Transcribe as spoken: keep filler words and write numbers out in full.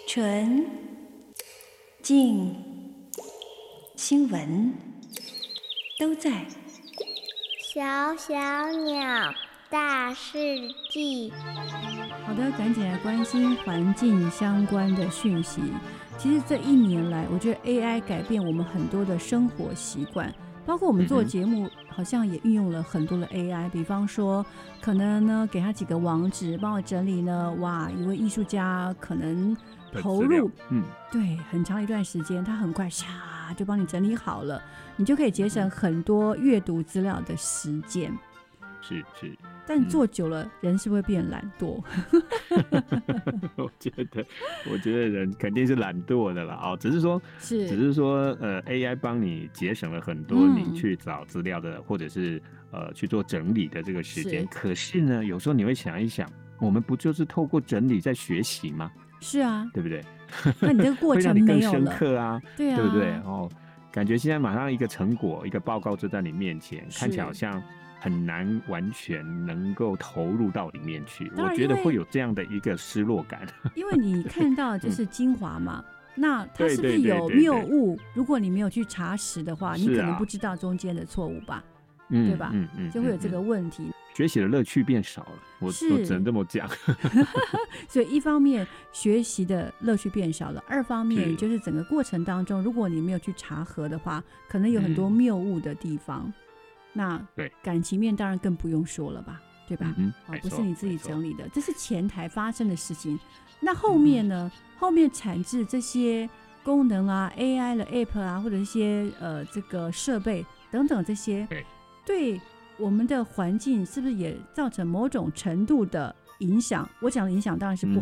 纯、静、新闻都在。 小小鸟，大世纪。 好的，赶紧来关心环境相关的讯息。其实这一年来，我觉得 A I 改变我们很多的生活习惯，包括我们做节目好像也运用了很多的 A I， 比方说可能呢给他几个网址帮我整理呢，哇，一位艺术家可能投入嗯，对，很长一段时间，他很快唰就帮你整理好了，你就可以节省很多阅读资料的时间。 是是， 但做久了、嗯、人是会变懒惰。 我觉得我觉得人肯定是懒惰的啦、哦、只是说是只是说呃 A I 帮你节省了很多你去找资料的、嗯、或者是呃去做整理的这个时间。可是呢，有时候你会想一想，我们不就是透过整理在学习吗？ 是啊， 对不对？ 那你这个过程没有了， 会让你更深刻啊， 对啊， 对不对？哦，感觉现在马上一个成果一个报告就在你面前，看起来好像很难完全能够投入到里面去，我觉得会有这样的一个失落感。因为你看到就是精华嘛、嗯、那它是不是有谬误？对对对对，如果你没有去查实的话，你可能不知道中间的错误吧、啊、对吧、嗯嗯、就会有这个问题、嗯嗯、 学习的乐趣变少了， 我, 我只能这么讲。 所以一方面学习的乐趣变少了，二方面就是整个过程当中如果你没有去查核的话，可能有很多谬误的地方、嗯，那感情面当然更不用说了吧，对吧、嗯哦、不是你自己整理的，这是前台发生的事情。那后面呢、嗯、后面产制这些功能啊 A I 的 App 啊，或者一些呃这个设备等等，这些 对, 对我们的环境是不是也造成某种程度的影响？我讲的影响当然是不